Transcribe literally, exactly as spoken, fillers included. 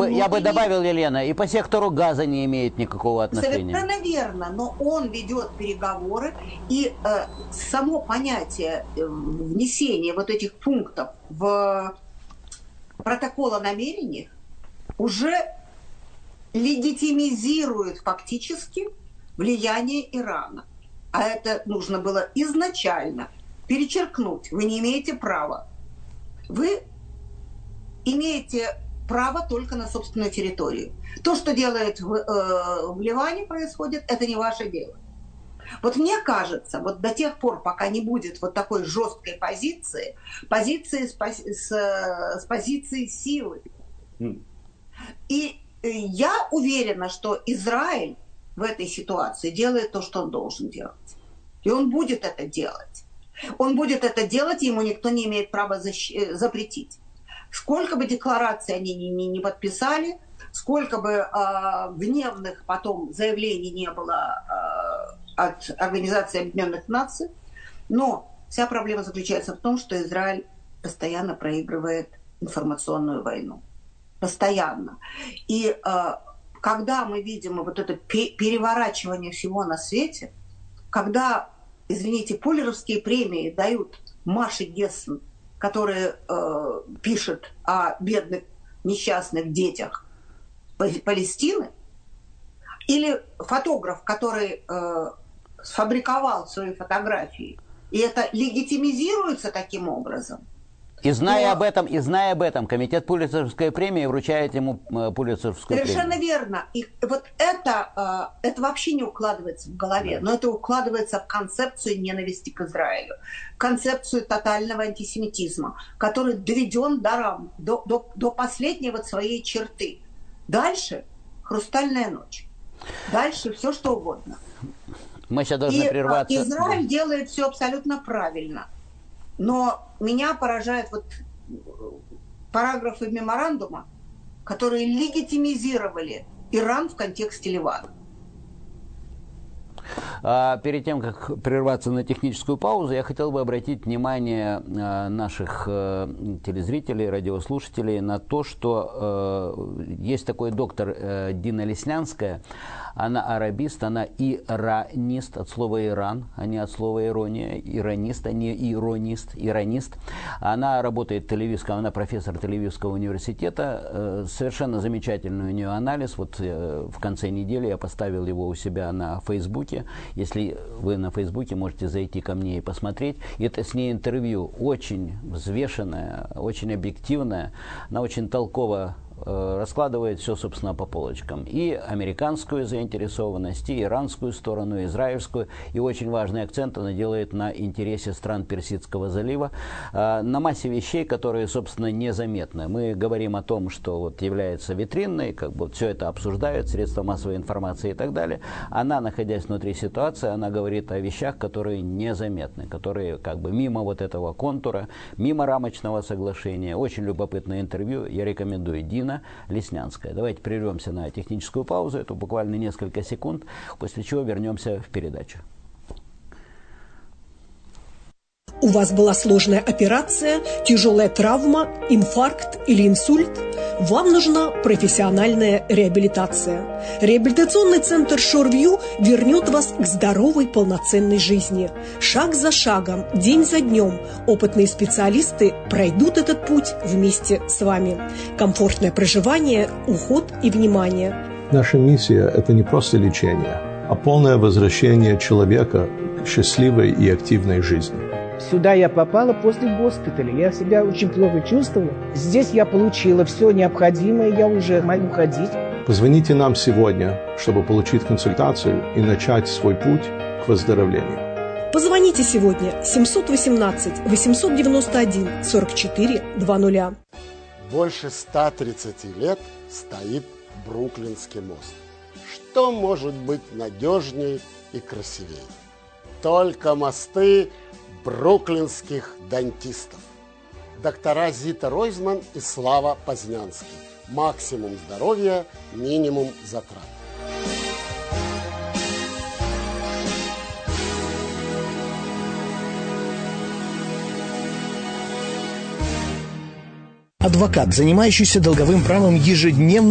бы, я бы добавил, Елена, и по сектору газа не имеет никакого отношения. Совершенно верно, но он ведет переговоры, и э, само понятие э, внесения вот этих пунктов в протокол о намерениях уже легитимизирует фактически влияние Ирана. А это нужно было изначально перечеркнуть. Вы не имеете права. Вы имеете право только на собственную территорию. То, что делает в, э, в Ливане происходит, это не ваше дело. Вот мне кажется, вот до тех пор, пока не будет вот такой жесткой позиции, позиции с, с, с позиции силы. Mm. И я уверена, что Израиль в этой ситуации делает то, что он должен делать. И он будет это делать. Он будет это делать, и ему никто не имеет права защ- запретить. Сколько бы деклараций они не, не, не подписали, сколько бы э, гневных потом заявлений не было э, от Организации Объединенных Наций, но вся проблема заключается в том, что Израиль постоянно проигрывает информационную войну. Постоянно. И э, когда мы видим вот это переворачивание всего на свете, когда, извините, пулеровские премии дают Маше Гессен, которая э, пишет о бедных несчастных детях Палестины, или фотограф, который э, сфабриковал свои фотографии, и это легитимизируется таким образом. И зная, Но, об этом, и зная об этом, комитет Пулитцеровской премии вручает ему Пулитцеровскую премию. Совершенно верно. И вот это, это вообще не укладывается в голове, да. Но это укладывается в концепцию ненависти к Израилю, концепцию тотального антисемитизма, который доведен до, до, до, до последней вот своей черты. Дальше хрустальная ночь. Дальше все, что угодно. Мы сейчас должны и прерваться. Израиль делает все абсолютно правильно. Но меня поражают вот параграфы меморандума, которые легитимизировали Иран в контексте Ливана. А перед тем, как прерваться на техническую паузу, я хотел бы обратить внимание наших телезрителей, радиослушателей на то, что есть такой доктор Дина Леснянская. Она арабист, она иранист, от слова Иран, а не от слова ирония. Иронист, а не иронист, иронист. Она работает в Тель-Авивском, она профессор Тель-Авивского университета. Совершенно замечательный у нее анализ. Вот в конце недели я поставил его у себя на Фейсбуке. Если вы на Фейсбуке, можете зайти ко мне и посмотреть. И это с ней интервью очень взвешенное, очень объективное. Она очень толково раскладывает все, собственно, по полочкам. И американскую заинтересованность, и иранскую сторону, и израильскую. И очень важный акцент она делает на интересе стран Персидского залива, на массе вещей, которые, собственно, незаметны. Мы говорим о том, что вот является витринной, как бы все это обсуждают, средства массовой информации и так далее. Она, находясь внутри ситуации, она говорит о вещах, которые незаметны, которые как бы мимо вот этого контура, мимо рамочного соглашения. Очень любопытное интервью. Я рекомендую. Дина Леснянская. Давайте прервемся на техническую паузу, это буквально несколько секунд, после чего вернемся в передачу. У вас была сложная операция, тяжелая травма, инфаркт или инсульт? Вам нужна профессиональная реабилитация. Реабилитационный центр Шорвью вернет вас к здоровой полноценной жизни. Шаг за шагом, день за днем опытные специалисты пройдут этот путь вместе с вами. Комфортное проживание, уход и внимание. Наша миссия – это не просто лечение, а полное возвращение человека к счастливой и активной жизни. Сюда я попала после госпиталя. Я себя очень плохо чувствовала. Здесь я получила все необходимое, я уже могу ходить. Позвоните нам сегодня, чтобы получить консультацию и начать свой путь к выздоровлению. Позвоните сегодня семь один восемь восемь девять один сорок четыре двадцать. Больше ста тридцати лет стоит Бруклинский мост. Что может быть надежнее и красивее? Только мосты бруклинских дантистов. Доктора Зита Ройзман и Слава Познянский. Максимум здоровья, минимум затрат. Адвокат, занимающийся долговым правом ежедневно